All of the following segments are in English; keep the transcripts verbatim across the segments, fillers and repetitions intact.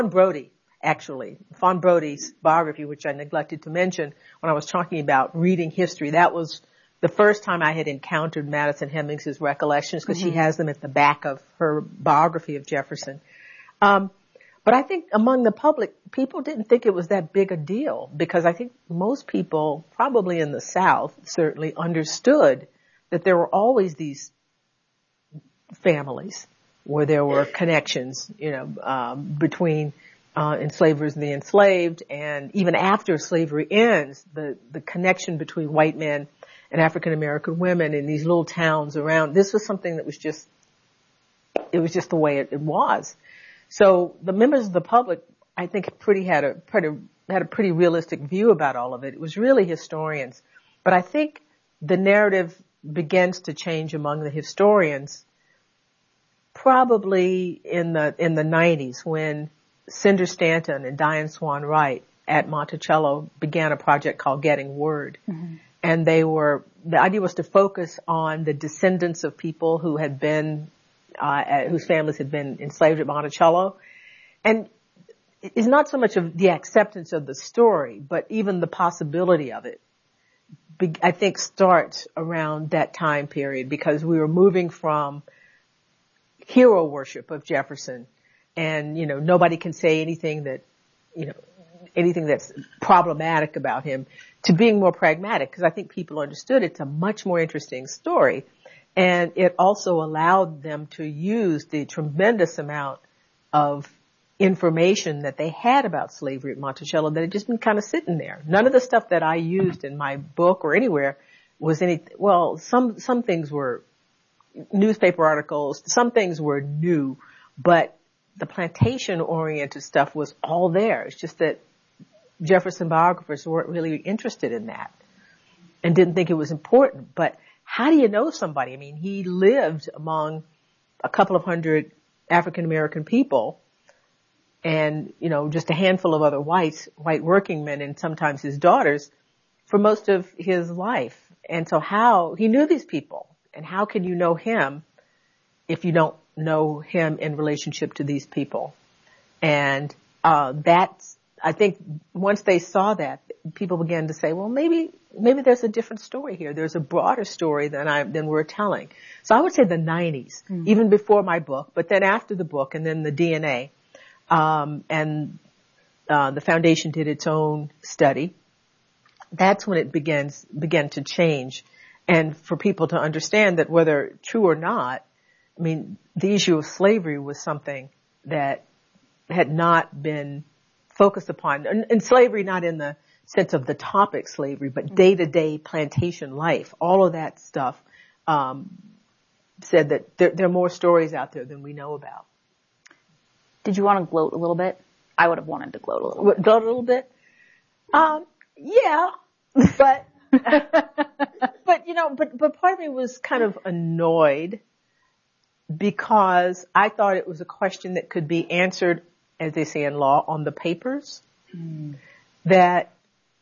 Brody, actually, Fawn Brody's biography, which I neglected to mention when I was talking about reading history. That was the first time I had encountered Madison Hemings' recollections, because mm-hmm. she has them at the back of her biography of Jefferson. Um, but I think among the public, people didn't think it was that big a deal, because I think most people, probably in the South, certainly understood that there were always these families where there were connections, you know, um, between uh, enslavers and the enslaved, and even after slavery ends, the the connection between white men and African American women in these little towns around. This was something that was just, it was just the way it, it was. So the members of the public, I think, pretty had a pretty had a pretty realistic view about all of it. It was really historians, but I think the narrative begins to change among the historians probably in the in the nineties, when Cinder Stanton and Diane Swan Wright at Monticello began a project called Getting Word. Mm-hmm. And they were, the idea was to focus on the descendants of people who had been, uh, at, whose families had been enslaved at Monticello. And it's not so much of the acceptance of the story, but even the possibility of it, be, I think, starts around that time period, because we were moving from hero worship of Jefferson, and, you know, nobody can say anything that, you know, anything that's problematic about him, to being more pragmatic, because I think people understood it's a much more interesting story. And it also allowed them to use the tremendous amount of information that they had about slavery at Monticello that had just been kind of sitting there. None of the stuff that I used in my book or anywhere was any, well, some, some things were newspaper articles, some things were new, but the plantation-oriented stuff was all there. It's just that Jefferson biographers weren't really interested in that and didn't think it was important. But how do you know somebody? I mean, he lived among a couple of hundred African-American people and, you know, just a handful of other whites, white working men, and sometimes his daughters for most of his life. And so how, he knew these people. And how can you know him if you don't know him in relationship to these people? And, uh, that's, I think once they saw that, people began to say, well, maybe, maybe there's a different story here. There's a broader story than I, than we're telling. So I would say the nineties, mm-hmm. even before my book, but then after the book, and then the D N A, um, and, uh, the foundation did its own study. That's when it begins, began to change. And for people to understand that whether true or not, I mean, the issue of slavery was something that had not been focused upon. And, and slavery not in the sense of the topic slavery, but day-to-day plantation life. All of that stuff um, said that there, there are more stories out there than we know about. Did you want to gloat a little bit? I would have wanted to gloat a little bit. Gloat a little bit? Um, yeah, but... But, you know, but, but part of me was kind of annoyed because I thought it was a question that could be answered, as they say in law, on the papers. Mm. That,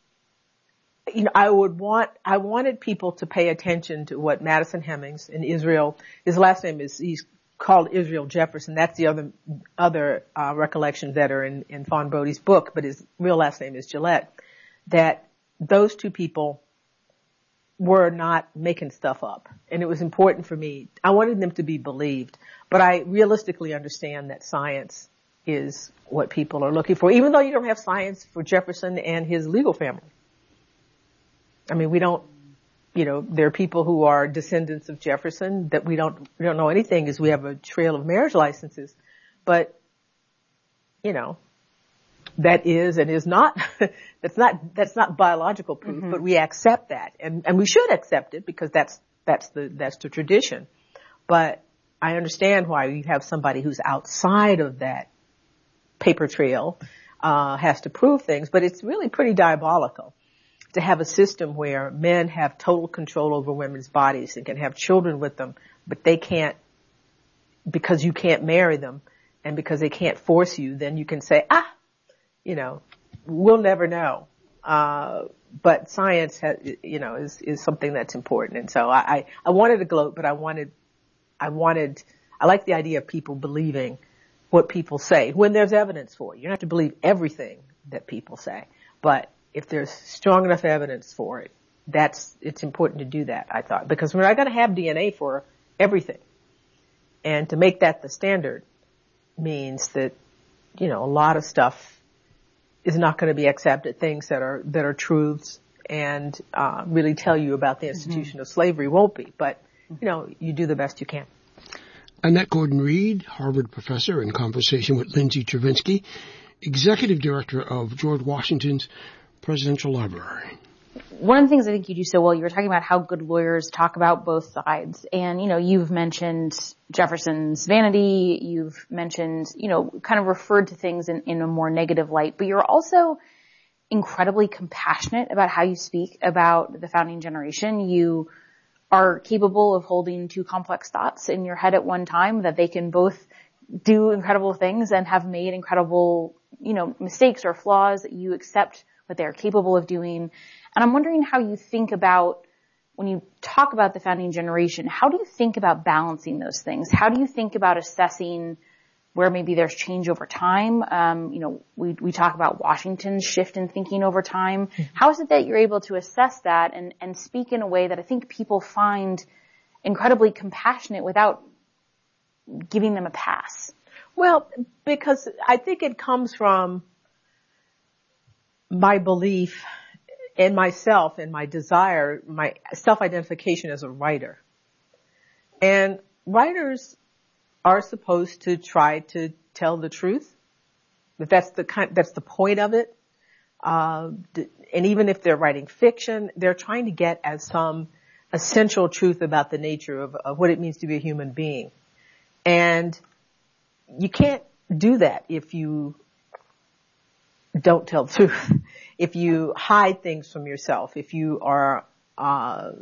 you know, I would want, I wanted people to pay attention to what Madison Hemings in Israel, his last name is, he's called Israel Jefferson. That's the other, other, uh, recollections that are in, in Fawn Brody's book, but his real last name is Gillette. That those two people were not making stuff up. And it was important for me. I wanted them to be believed. But I realistically understand that science is what people are looking for, even though you don't have science for Jefferson and his legal family. I mean, we don't, you know, there are people who are descendants of Jefferson that we don't, we don't know anything, because we have a trail of marriage licenses. But, you know, that is and is not, that's not, that's not biological proof, mm-hmm. but we accept that. And, and we should accept it, because that's, that's the, that's the tradition. But I understand why you have somebody who's outside of that paper trail, uh, has to prove things, but it's really pretty diabolical to have a system where men have total control over women's bodies and can have children with them, but they can't, because you can't marry them and because they can't force you, then you can say, ah, you know, we'll never know. Uh, but science has, you know, is, is something that's important. And so I, I, I wanted to gloat, but I wanted, I wanted, I like the idea of people believing what people say when there's evidence for it. You don't have to believe everything that people say, but if there's strong enough evidence for it, that's, it's important to do that, I thought, because we're not going to have D N A for everything. And to make that the standard means that, you know, a lot of stuff is not going to be accepted, things that are, that are truths and, uh, really tell you about the institution mm-hmm. of slavery won't be, but, you know, you do the best you can. Annette Gordon-Reed, Harvard professor, in conversation with Lindsay Chervinsky, executive director of George Washington's Presidential Library. One of the things I think you do so well, you were talking about how good lawyers talk about both sides. And, you know, you've mentioned Jefferson's vanity. You've mentioned, you know, kind of referred to things in, in a more negative light. But you're also incredibly compassionate about how you speak about the founding generation. You are capable of holding two complex thoughts in your head at one time, that they can both do incredible things and have made incredible, you know, mistakes or flaws, that you accept what they're capable of doing. And I'm wondering how you think about, when you talk about the founding generation, how do you think about balancing those things? How do you think about assessing where maybe there's change over time? Um, you know, we, we talk about Washington's shift in thinking over time. Mm-hmm. How is it that you're able to assess that and, and speak in a way that I think people find incredibly compassionate without giving them a pass? Well, because I think it comes from my belief in myself and my desire, my self-identification as a writer. And writers are supposed to try to tell the truth. That's the kind, that's the point of it. Uh, and even if they're writing fiction, they're trying to get at some essential truth about the nature of, of what it means to be a human being. And you can't do that if you don't tell the truth. If you hide things from yourself, if you are, uh,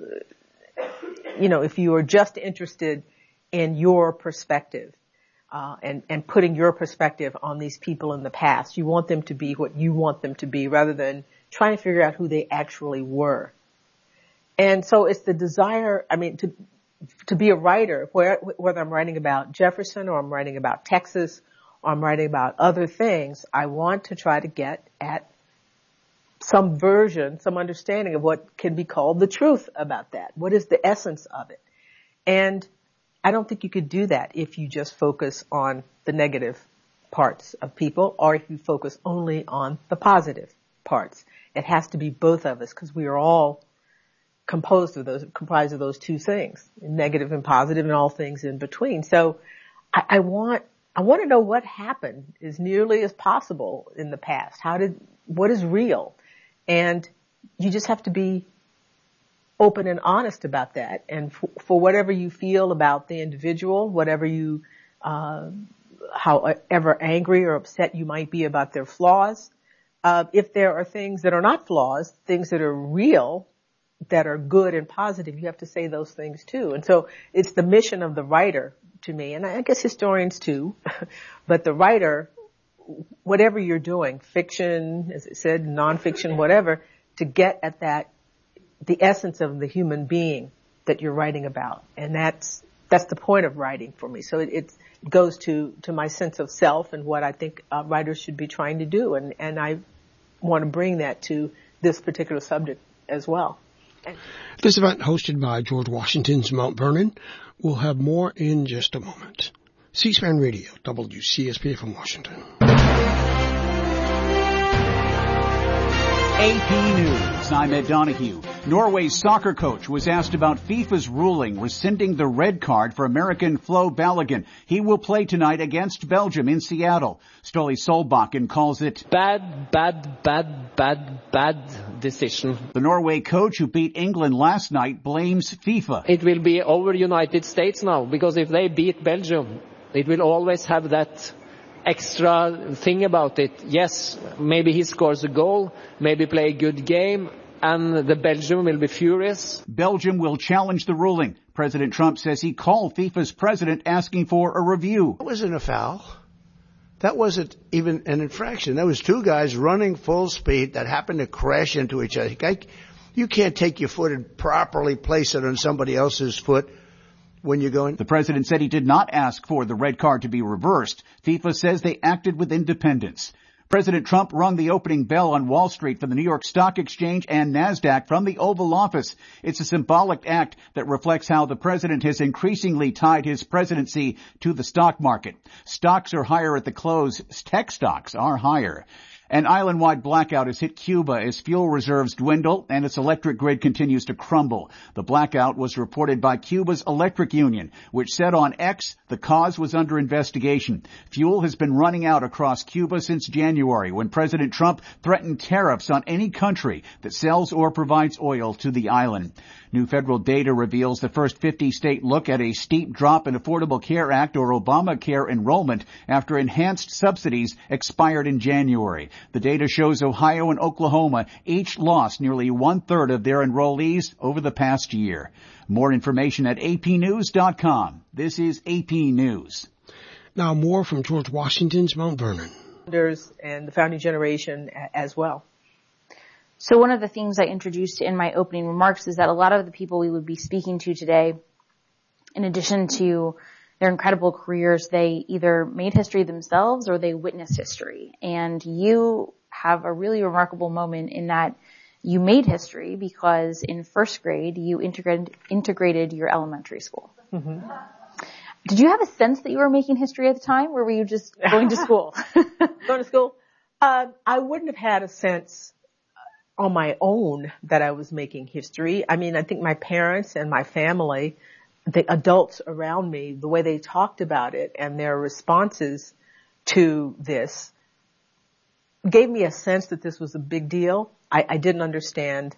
you know, if you are just interested in your perspective, uh, and, and putting your perspective on these people in the past, you want them to be what you want them to be rather than trying to figure out who they actually were. And so it's the desire, I mean, to, to be a writer, where, whether I'm writing about Jefferson or I'm writing about Texas or I'm writing about other things, I want to try to get at some version, some understanding of what can be called the truth about that. What is the essence of it? And I don't think you could do that if you just focus on the negative parts of people or if you focus only on the positive parts. It has to be both of us because we are all composed of those, comprised of those two things, negative and positive and all things in between. So I, I want, I want to know what happened as nearly as possible in the past. How did, what is real? And you just have to be open and honest about that. And for, for whatever you feel about the individual, whatever you, uh, however angry or upset you might be about their flaws, uh, if there are things that are not flaws, things that are real, that are good and positive, you have to say those things too. And so it's the mission of the writer to me, and I guess historians too, but the writer, whatever you're doing, fiction, as it said, nonfiction, whatever, to get at that, the essence of the human being that you're writing about. And that's, that's the point of writing for me. So it, it goes to, to my sense of self and what I think uh, writers should be trying to do. And, and I want to bring that to this particular subject as well. This event, hosted by George Washington's Mount Vernon, will have more in just a moment. C-SPAN Radio, W C S P from Washington. A P News, I'm Ed Donahue. Norway's soccer coach was asked about FIFA's ruling rescinding the red card for American Flo Balogun. He will play tonight against Belgium in Seattle. Ståle Solbakken calls it bad, bad, bad, bad, bad decision. The Norway coach who beat England last night blames FIFA. It will be over United States now, because if they beat Belgium, it will always have that extra thing about it. Yes, maybe he scores a goal, maybe play a good game, and the Belgium will be furious. Belgium will challenge the ruling. President Trump says he called FIFA's president asking for a review. That wasn't a foul. That wasn't even an infraction. That was two guys running full speed that happened to crash into each other. You can't take your foot and properly place it on somebody else's foot when you go in? The president said he did not ask for the red card to be reversed. FIFA says they acted with independence. President Trump rung the opening bell on Wall Street for the New York Stock Exchange and NASDAQ from the Oval Office. It's a symbolic act that reflects how the president has increasingly tied his presidency to the stock market. Stocks are higher at the close. Tech stocks are higher. An island-wide blackout has hit Cuba as fuel reserves dwindle and its electric grid continues to crumble. The blackout was reported by Cuba's electric union, which said on X the cause was under investigation. Fuel has been running out across Cuba since January, when President Trump threatened tariffs on any country that sells or provides oil to the island. New federal data reveals the first fifty-state look at a steep drop in Affordable Care Act or Obamacare enrollment after enhanced subsidies expired in January. The data shows Ohio and Oklahoma each lost nearly one-third of their enrollees over the past year. More information at A P news dot com. This is A P News. Now more from George Washington's Mount Vernon. And the founding generation as well. So one of the things I introduced in my opening remarks is that a lot of the people we would be speaking to today, in addition to their incredible careers, they either made history themselves or they witnessed history. And you have a really remarkable moment in that you made history because in first grade you integrated, integrated your elementary school. Mm-hmm. Did you have a sense that you were making history at the time, or were you just going to school? Going to school? Uh, I wouldn't have had a sense on my own that I was making history. I mean, I think my parents and my family, the adults around me, the way they talked about it and their responses to this gave me a sense that this was a big deal. I, I didn't understand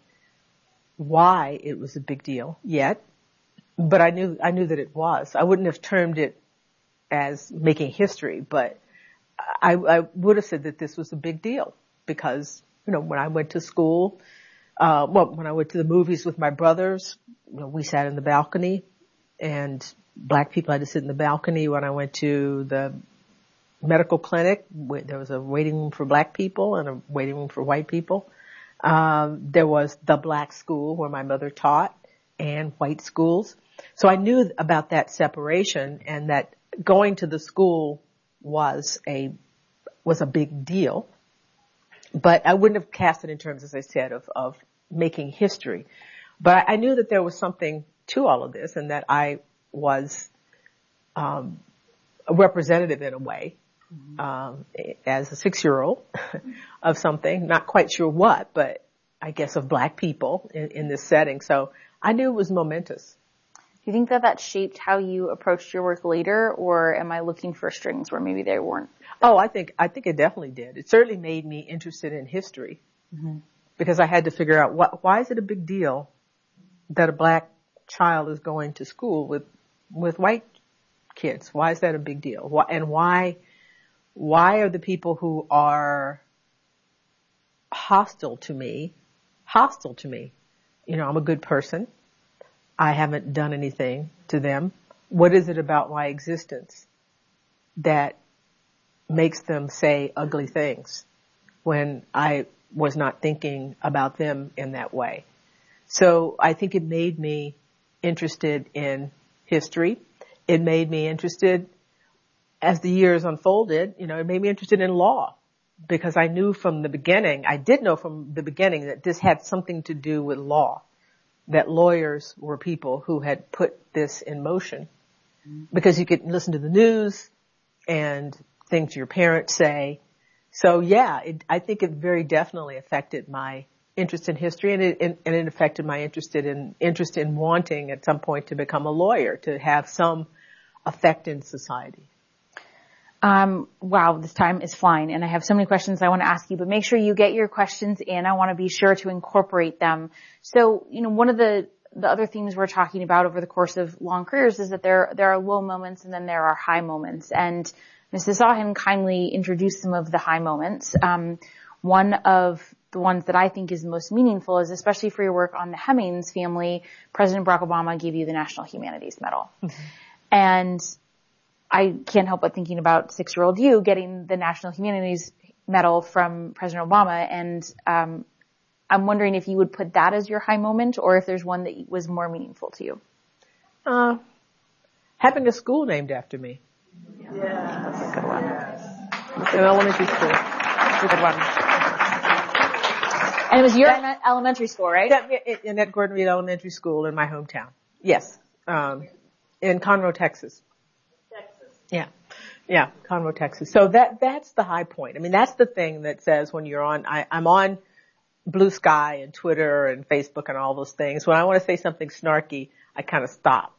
why it was a big deal yet, but I knew, I knew that it was. I wouldn't have termed it as making history, but I, I would have said that this was a big deal because, you know, when I went to school, uh, well, when I went to the movies with my brothers, you know, we sat in the balcony and black people had to sit in the balcony. When I went to the medical clinic, there was a waiting room for black people and a waiting room for white people. Um, there was the black school where my mother taught and white schools. So I knew about that separation and that going to the school was a, was a big deal. But I wouldn't have cast it in terms, as I said, of, of making history. But I knew that there was something to all of this and that I was um, a representative in a way, mm-hmm. um, as a six-year-old of something, not quite sure what, but I guess of black people in, in this setting. So I knew it was momentous. Do you think that that shaped how you approached your work later, or am I looking for strings where maybe they weren't? Oh, I think, I think it definitely did. It certainly made me interested in history, mm-hmm. because I had to figure out what, why is it a big deal that a black child is going to school with, with white kids? Why is that a big deal? Why, and why, why are the people who are hostile to me, hostile to me? You know, I'm a good person. I haven't done anything to them. What is it about my existence that makes them say ugly things when I was not thinking about them in that way? So I think it made me interested in history. It made me interested, as the years unfolded, you know, it made me interested in law because I knew from the beginning, I did know from the beginning that this had something to do with law, that lawyers were people who had put this in motion, because you could listen to the news and things your parents say. So yeah, it, I think it very definitely affected my interest in history, and it, and, and it affected my interest in, interest in wanting at some point to become a lawyer, to have some effect in society. Um, wow, this time is flying, and I have so many questions I want to ask you, but make sure you get your questions in. I want to be sure to incorporate them. So, you know, one of the, the other themes we're talking about over the course of long careers is that there, there are low moments and then there are high moments. And Missus Sahin kindly introduced some of the high moments. Um, one of the ones that I think is most meaningful is, especially for your work on the Hemings family, President Barack Obama gave you the National Humanities Medal. Mm-hmm. And I can't help but thinking about six-year-old you getting the National Humanities Medal from President Obama, and um, I'm wondering if you would put that as your high moment, or if there's one that was more meaningful to you. Uh, having a school named after me. Yeah. That's a good one. Yes. An elementary school. That's a good one. And it was your that, elementary school, right? That, in at Gordon Reed Elementary School in my hometown. Yes. Um, in Conroe, Texas. Texas. Yeah. Yeah, Conroe, Texas. So that, that's the high point. I mean, that's the thing that says when you're on, I, I'm on Blue Sky and Twitter and Facebook and all those things. When I want to say something snarky, I kind of stop.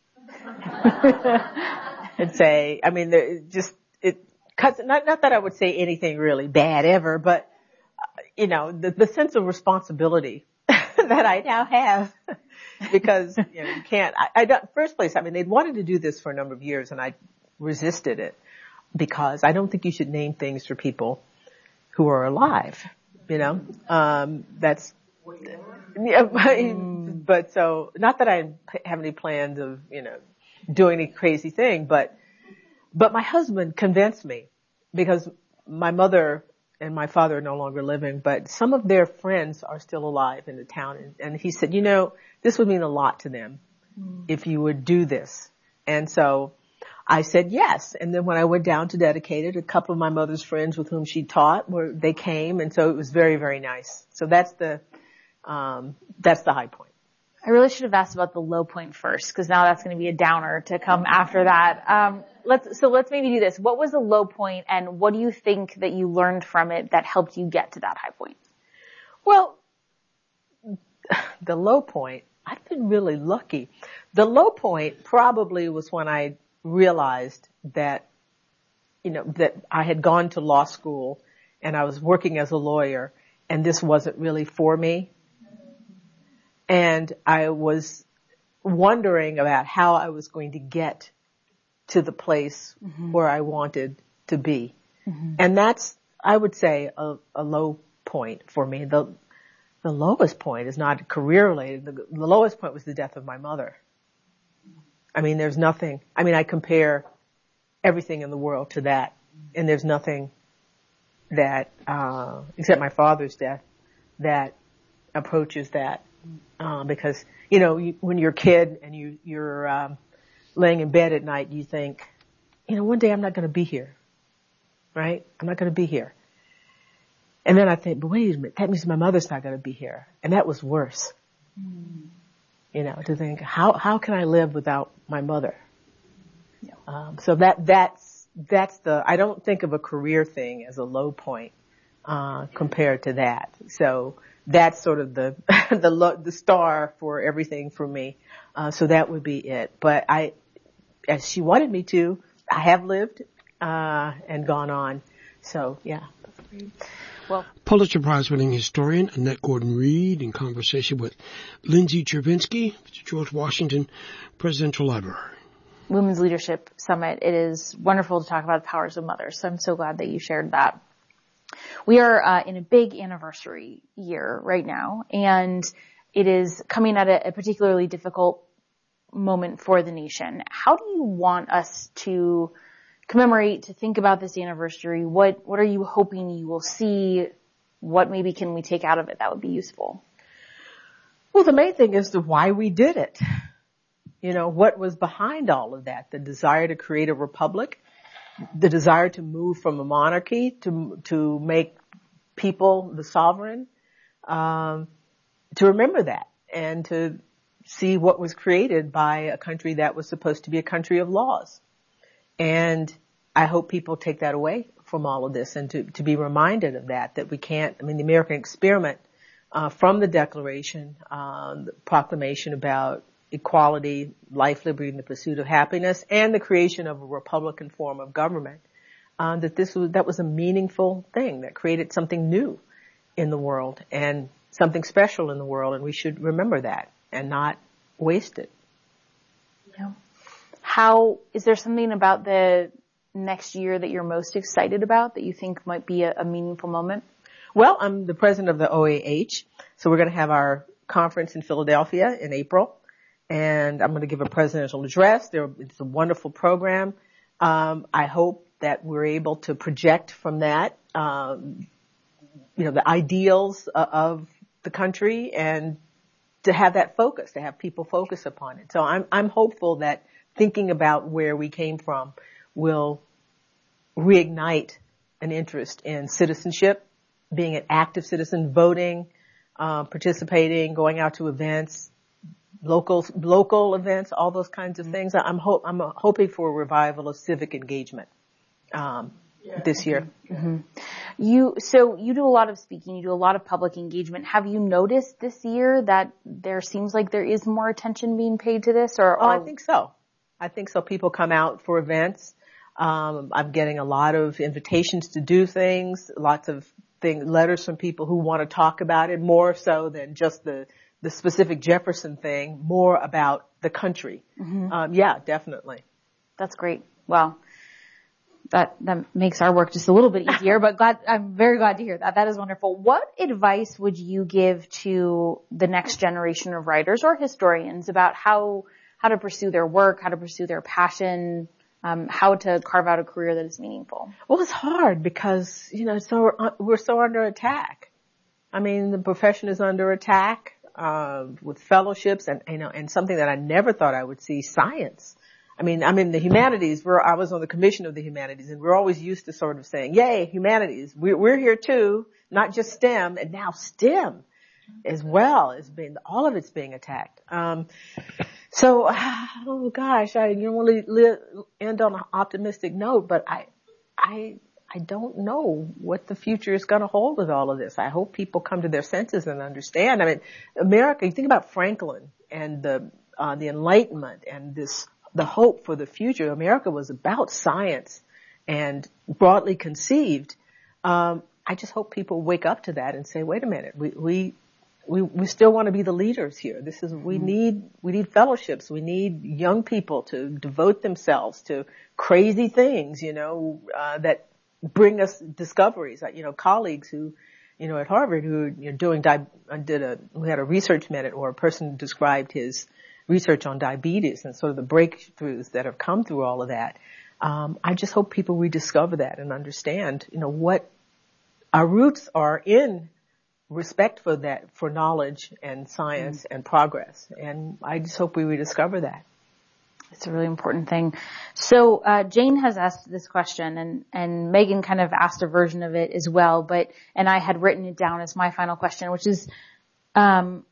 And say, I mean, it just, it cuts, not, not that I would say anything really bad ever, but, you know, the, the sense of responsibility that I now have because, you know, you can't, I, I don't, first place, I mean, they'd wanted to do this for a number of years and I resisted it because I don't think you should name things for people who are alive, you know, um, that's, yeah, but so, not that I have any plans of, you know, doing any crazy thing, but, but my husband convinced me because my mother and my father are no longer living, but some of their friends are still alive in the town. And, and he said, you know, this would mean a lot to them mm. if you would do this. And so I said yes. And then when I went down to dedicate it, a couple of my mother's friends with whom she taught were, they came. And so it was very, very nice. So that's the, um, that's the high point. I really should have asked about the low point first, because now that's going to be a downer to come after that. Um, let's so let's maybe do this. What was the low point, and what do you think that you learned from it that helped you get to that high point? Well, the low point, I've been really lucky. The low point probably was when I realized that, you know, that I had gone to law school and I was working as a lawyer, and this wasn't really for me. And I was wondering about how I was going to get to the place mm-hmm. where I wanted to be. Mm-hmm. And that's, I would say, a, a low point for me. The, the lowest point is not career related. The, the lowest point was the death of my mother. I mean, there's nothing, I mean, I compare everything in the world to that. And there's nothing that, uh, except my father's death, that approaches that. Uh, because, you know, you, when you're a kid and you, you're, um, laying in bed at night, you think, you know, one day I'm not going to be here. Right? I'm not going to be here. And then I think, but wait a minute, that means my mother's not going to be here. And that was worse. Mm. You know, to think, how, how can I live without my mother? Yeah. Um, so that, that's, that's the, I don't think of a career thing as a low point, uh, compared to that. So, that's sort of the the lo- the star for everything for me. Uh, so that would be it. But I, as she wanted me to, I have lived uh, and gone on. So yeah. Well, Pulitzer Prize-winning historian Annette Gordon-Reed in conversation with Lindsay Chervinsky, George Washington Presidential Library. Women's Leadership Summit. It is wonderful to talk about the powers of mothers. So I'm so glad that you shared that. We are uh, in a big anniversary year right now, and it is coming at a, a particularly difficult moment for the nation. How do you want us to commemorate, to think about this anniversary? What what are you hoping you will see? What maybe can we take out of it that would be useful? Well, the main thing is the why we did it. You know, what was behind all of that? The desire to create a republic, the desire to move from a monarchy to to make people the sovereign, um, to remember that and to see what was created by a country that was supposed to be a country of laws. And I hope people take that away from all of this and to, to be reminded of that, that we can't, I mean, the American experiment, uh, from the Declaration, um, the proclamation about equality, life, liberty, and the pursuit of happiness, and the creation of a Republican form of government, um, that this was, that was a meaningful thing that created something new in the world and something special in the world, and we should remember that and not waste it. Yeah. How, is there something about the next year that you're most excited about that you think might be a, a meaningful moment? Well, I'm the president of the O A H, so we're going to have our conference in Philadelphia in April, and I'm going to give a presidential address. There, it's a wonderful program. Um, I hope that we're able to project from that, um, you know, the ideals uh, of the country and to have that focus, to have people focus upon it. So I'm, I'm hopeful that thinking about where we came from will reignite an interest in citizenship, being an active citizen, voting, uh, participating, going out to events, local local events, all those kinds of things. I'm hope I'm hoping for a revival of civic engagement um, yeah. this year. Mm-hmm. You so you do a lot of speaking, you do a lot of public engagement. Have you noticed this year that there seems like there is more attention being paid to this? Or, or... Oh, I think so. I think so. People come out for events. Um, I'm getting a lot of invitations to do things, lots of things, letters from people who want to talk about it more so than just the the specific Jefferson thing, more about the country. Mm-hmm. Um, yeah, definitely. That's great. Well, that, that makes our work just a little bit easier, but glad, I'm very glad to hear that. That is wonderful. What advice would you give to the next generation of writers or historians about how, how to pursue their work, how to pursue their passion, um, how to carve out a career that is meaningful? Well, it's hard because, you know, so we're, we're so under attack. I mean, the profession is under attack. Uh, with fellowships and, you know, and something that I never thought I would see, science. I mean, I'm in the humanities. We're, I was on the commission of the humanities, and we're always used to sort of saying, yay, humanities. We're, we're here too, not just STEM, and now STEM as well is being, all of it's being attacked. Um, so, oh gosh, I normally live, end on an optimistic note, but I, I, I don't know what the future is going to hold with all of this. I hope people come to their senses and understand. I mean, America, you think about Franklin and the, uh, the Enlightenment and this, the hope for the future. America was about science and broadly conceived. Um, I just hope people wake up to that and say, wait a minute, we, we, we, we still want to be the leaders here. This is, we need, we need fellowships. We need young people to devote themselves to crazy things, you know, uh, that, bring us discoveries. You know, colleagues who, you know, at Harvard who you know, doing di- did a we had a research minute, or a person described his research on diabetes and sort of the breakthroughs that have come through all of that. Um, I just hope people rediscover that and understand, you know, what our roots are in respect for that, for knowledge and science mm-hmm. and progress. And I just hope we rediscover that. It's a really important thing. So, uh, Jane has asked this question, and, and Megan kind of asked a version of it as well, but, and I had written it down as my final question, which is, um,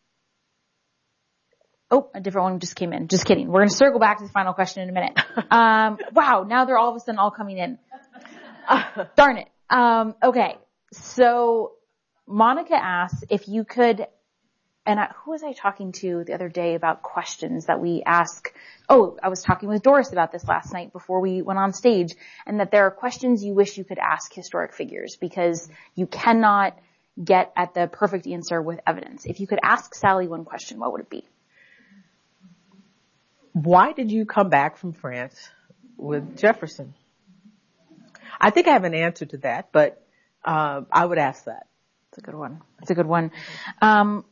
oh, a different one just came in. Just kidding. We're going to circle back to the final question in a minute. Um, wow, now they're all of a sudden all coming in. Uh, darn it. Um, okay. So, Monica asks if you could, and I, who was I talking to the other day about questions that we ask? Oh, I was talking with Doris about this last night before we went on stage, and that there are questions you wish you could ask historic figures because you cannot get at the perfect answer with evidence. If you could ask Sally one question, what would it be? Why did you come back from France with Jefferson? I think I have an answer to that, but uh, I would ask that. It's a good one. It's a good one. Um,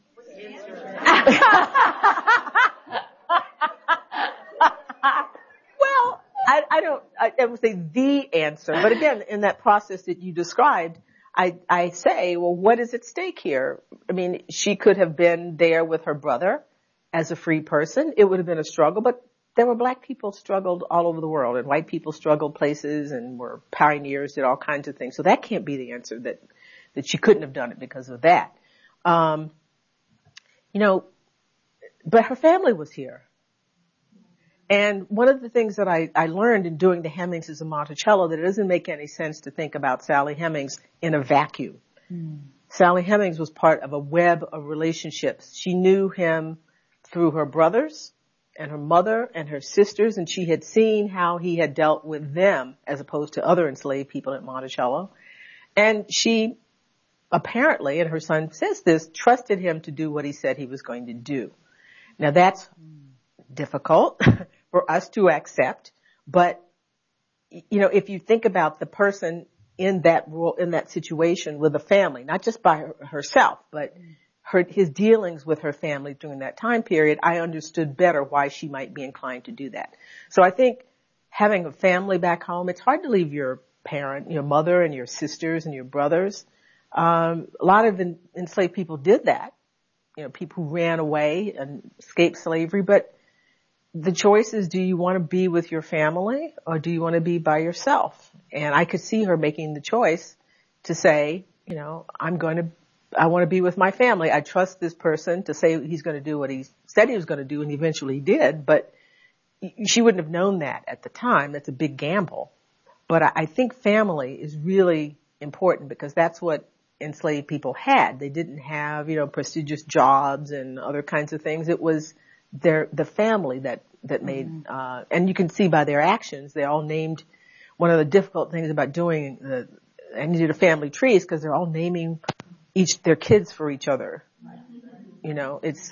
well, I, I don't, I, I would say the answer, but again, in that process that you described, I, I say, well, what is at stake here? I mean, she could have been there with her brother as a free person. It would have been a struggle, but there were black people struggled all over the world, and white people struggled places and were pioneers, did all kinds of things. So that can't be the answer, that, that she couldn't have done it because of that. Um, you know, but her family was here. And one of the things that I, I learned in doing the Hemingses of Monticello, that it doesn't make any sense to think about Sally Hemings in a vacuum. Mm. Sally Hemings was part of a web of relationships. She knew him through her brothers and her mother and her sisters, and she had seen how he had dealt with them as opposed to other enslaved people at Monticello. And she apparently, and her son says this, trusted him to do what he said he was going to do. Now that's difficult for us to accept, but, you know, if you think about the person in that role, in that situation with a family, not just by her, herself, but her, his dealings with her family during that time period, I understood better why she might be inclined to do that. So I think having a family back home, it's hard to leave your parent, your mother and your sisters and your brothers. Um, a lot of en- enslaved people did that. You know, people who ran away and escaped slavery, but the choice is, do you want to be with your family or do you want to be by yourself? And I could see her making the choice to say, you know, I'm going to, I want to be with my family. I trust this person to say he's going to do what he said he was going to do, and he eventually did, but she wouldn't have known that at the time. That's a big gamble. But I, I think family is really important because that's what enslaved people had. They didn't have, you know, prestigious jobs and other kinds of things. It was their, the family that, that made, mm-hmm. uh, and you can see by their actions, they all named, one of the difficult things about doing the, I needed a family tree is because they're all naming each, their kids for each other. You know, it's,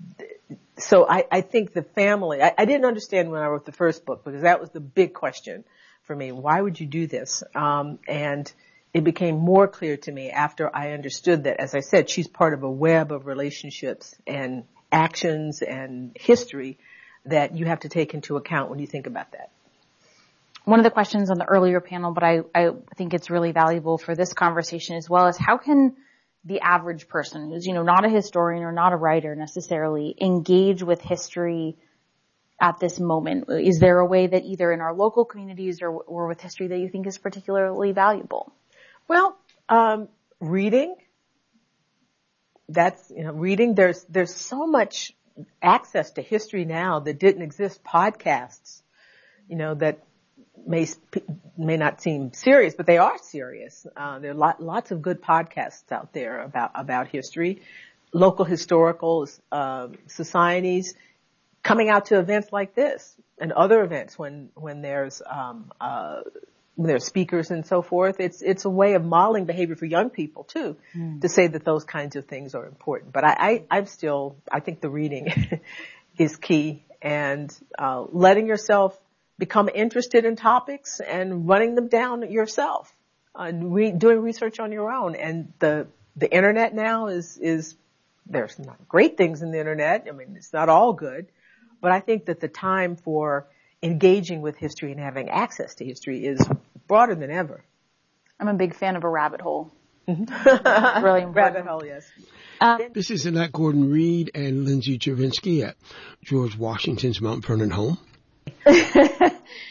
so I, I think the family, I, I didn't understand when I wrote the first book because that was the big question for me. Why would you do this? Um, and it became more clear to me after I understood that, as I said, she's part of a web of relationships and actions and history that you have to take into account when you think about that. One of the questions on the earlier panel, but I, I think it's really valuable for this conversation as well, is how can the average person who's, you know, not a historian or not a writer necessarily engage with history at this moment? Is there a way that either in our local communities or, or with history that you think is particularly valuable? Well, um, reading. That's, you know, reading. There's, there's so much access to history now that didn't exist. Podcasts, you know, that may, may not seem serious, but they are serious. Uh, there are lot, lots of good podcasts out there about, about history. Local historical, uh, societies coming out to events like this and other events when, when there's, um, uh, when there's speakers and so forth. It's, it's a way of modeling behavior for young people too, mm. to say that those kinds of things are important. But I, I, I'm still, I think the reading is key, and, uh, letting yourself become interested in topics and running them down yourself, uh, re- doing research on your own. And the, the internet now is, is, there's not great things in the internet. I mean, it's not all good, but I think that the time for engaging with history and having access to history is broader than ever. I'm a big fan of a rabbit hole. Mm-hmm. Really important. Rabbit hole, yes. Uh, this is Annette Gordon-Reed and Lindsay Chervinsky at George Washington's Mount Vernon home. uh,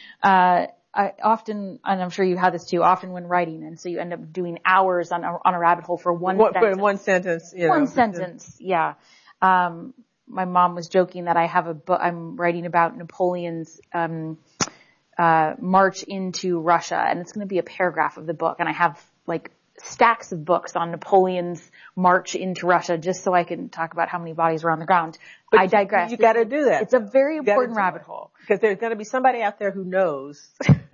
I often, and I'm sure you have this too, often when writing, and so you end up doing hours on a, on a rabbit hole for one what, sentence. For one sentence, you One know. sentence, yeah. Um, my mom was joking that I have a book, I'm writing about Napoleon's, um, uh, march into Russia, and it's going to be a paragraph of the book, and I have like stacks of books on Napoleon's march into Russia just so I can talk about how many bodies were on the ground. But I digress. You, you got to do that. It's a very important rabbit hole. Because there's going to be somebody out there who knows.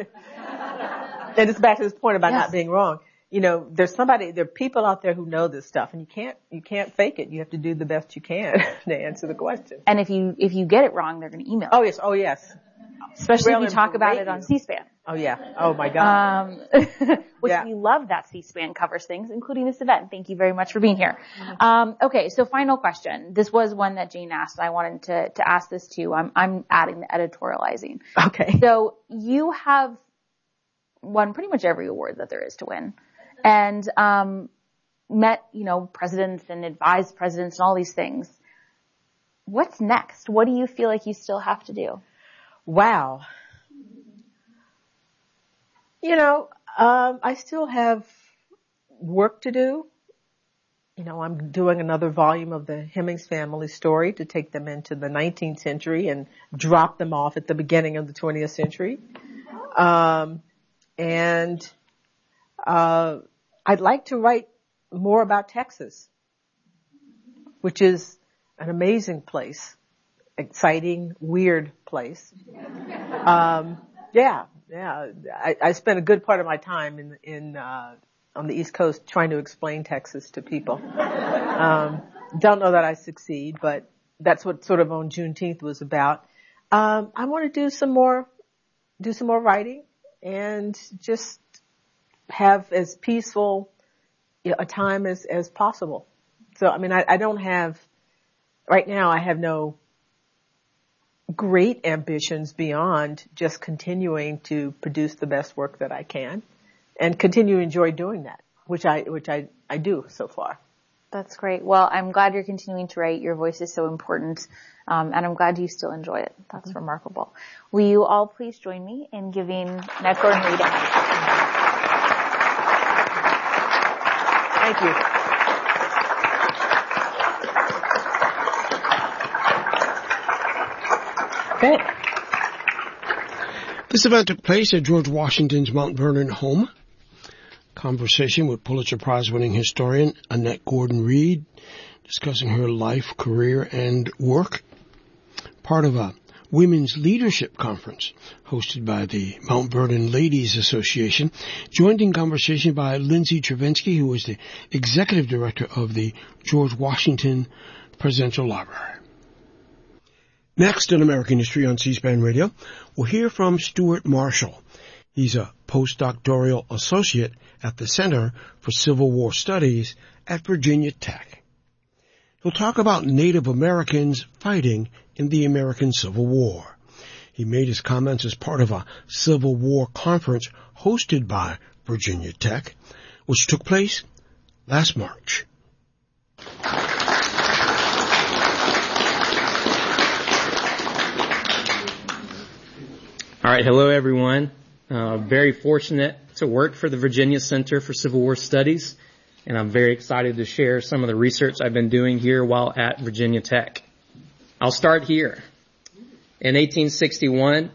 And it's back to this point about yes. not being wrong. You know, there's somebody, there are people out there who know this stuff, and you can't, you can't fake it. You have to do the best you can to answer the question. And if you, if you get it wrong, they're going to email. Oh yes, oh yes. Especially if you talk about it on C-SPAN. Oh yeah. Oh my God. Um, which yeah. we love that C-SPAN covers things, including this event. Thank you very much for being here. Mm-hmm. Um, okay. So final question. This was one that Jane asked. I wanted to, to ask this too. I'm, I'm adding the editorializing. Okay. So you have won pretty much every award that there is to win, and, um, met, you know, presidents and advised presidents and all these things. What's next? What do you feel like you still have to do? Wow. You know, um, I still have work to do. You know, I'm doing another volume of the Hemings family story to take them into the nineteenth century and drop them off at the beginning of the twentieth century. Um, and, uh, I'd like to write more about Texas, which is an amazing place. Exciting, weird place. Um, yeah, yeah. I, I spent a good part of my time in, in, uh, on the East Coast trying to explain Texas to people. Um, don't know that I succeed, but that's what sort of on Juneteenth was about. Um, I want to do some more, do some more writing and just have as peaceful you know, a time as, as possible. So, I mean, I, I don't have, right now I have no great ambitions beyond just continuing to produce the best work that I can and continue to enjoy doing that, which I, which I, I do so far. That's great. Well, I'm glad you're continuing to write. Your voice is so important, um, and I'm glad you still enjoy it. That's mm-hmm. remarkable. Will you all please join me in giving Annette Gordon-Reed a hand? Thank you. Okay. This event took place at George Washington's Mount Vernon home. Conversation with Pulitzer Prize-winning historian Annette Gordon-Reed, discussing her life, career, and work. Part of a women's leadership conference hosted by the Mount Vernon Ladies Association, joined in conversation by Lindsay Travinsky, who is the executive director of the George Washington Presidential Library. Next in American History on C-SPAN Radio, we'll hear from Stuart Marshall. He's a postdoctoral associate at the Center for Civil War Studies at Virginia Tech. He'll talk about Native Americans fighting in the American Civil War. He made his comments as part of a Civil War conference hosted by Virginia Tech, which took place last March. All right, hello everyone. Uh, very fortunate to work for the Virginia Center for Civil War Studies, and I'm very excited to share some of the research I've been doing here while at Virginia Tech. I'll start here. In eighteen sixty-one,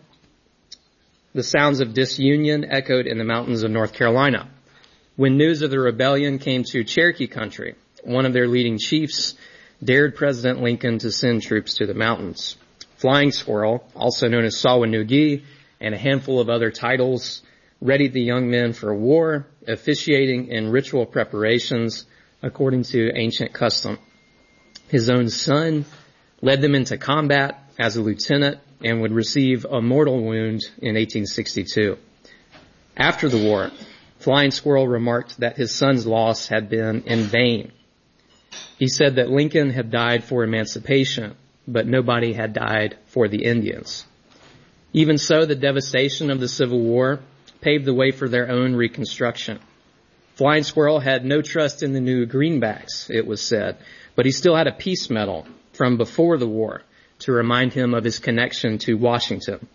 the sounds of disunion echoed in the mountains of North Carolina. When news of the rebellion came to Cherokee country, one of their leading chiefs dared President Lincoln to send troops to the mountains. Flying Squirrel, also known as Sawanugee, and a handful of other titles, readied the young men for war, officiating in ritual preparations according to ancient custom. His own son led them into combat as a lieutenant and would receive a mortal wound in eighteen sixty-two. After the war, Flying Squirrel remarked that his son's loss had been in vain. He said that Lincoln had died for emancipation, but nobody had died for the Indians. Even so, the devastation of the Civil War paved the way for their own reconstruction. Flying Squirrel had no trust in the new greenbacks, it was said, but he still had a peace medal from before the war to remind him of his connection to Washington.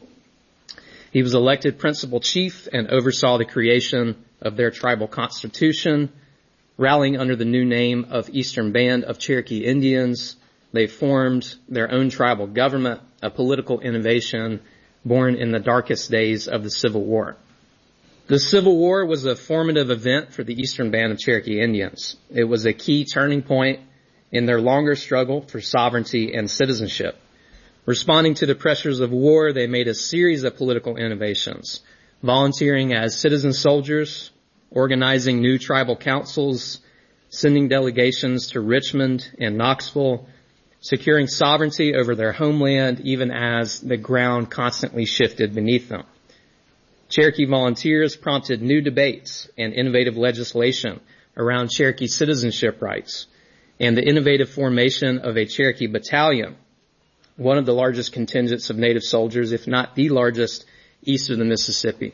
He was elected principal chief and oversaw the creation of their tribal constitution, rallying under the new name of Eastern Band of Cherokee Indians. They formed their own tribal government, a political innovation born in the darkest days of the Civil War. The Civil War was a formative event for the Eastern Band of Cherokee Indians. It was a key turning point in their longer struggle for sovereignty and citizenship. Responding to the pressures of war, they made a series of political innovations, volunteering as citizen soldiers, organizing new tribal councils, sending delegations to Richmond and Knoxville, securing sovereignty over their homeland even as the ground constantly shifted beneath them. Cherokee volunteers prompted new debates and innovative legislation around Cherokee citizenship rights and the innovative formation of a Cherokee battalion, one of the largest contingents of Native soldiers, if not the largest, east of the Mississippi.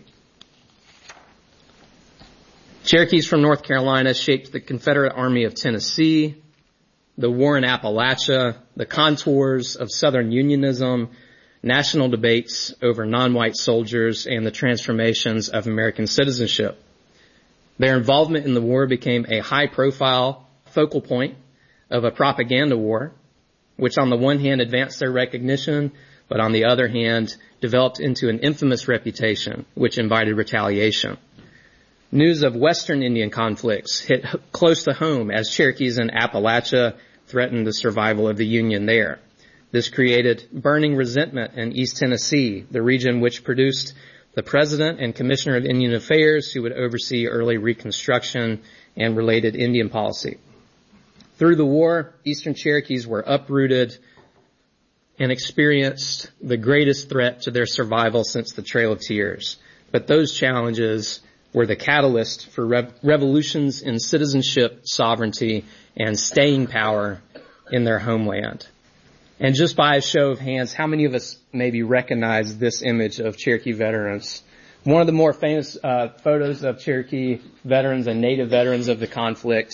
Cherokees from North Carolina shaped the Confederate Army of Tennessee, the war in Appalachia, the contours of Southern Unionism, national debates over non-white soldiers, and the transformations of American citizenship. Their involvement in the war became a high-profile focal point of a propaganda war, which on the one hand advanced their recognition, but on the other hand developed into an infamous reputation, which invited retaliation. News of Western Indian conflicts hit close to home as Cherokees in Appalachia threatened the survival of the Union there. This created burning resentment in East Tennessee, the region which produced the President and Commissioner of Indian Affairs, who would oversee early Reconstruction and related Indian policy. Through the war, Eastern Cherokees were uprooted and experienced the greatest threat to their survival since the Trail of Tears. But those challenges were the catalyst for rev- revolutions in citizenship, sovereignty, and staying power in their homeland. And just by a show of hands, how many of us maybe recognize this image of Cherokee veterans? One of the more famous uh, photos of Cherokee veterans and Native veterans of the conflict